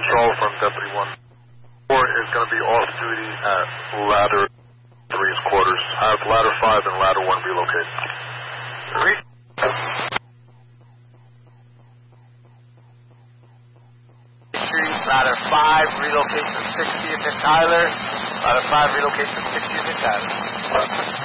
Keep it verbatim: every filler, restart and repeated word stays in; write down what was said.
Patrol from Deputy one. four is going to be off duty at ladder three's quarters. Have ladder five and ladder one relocate. Re- Street, ladder five, relocation sixtieth and Tyler. Ladder five, relocation sixtieth and Tyler.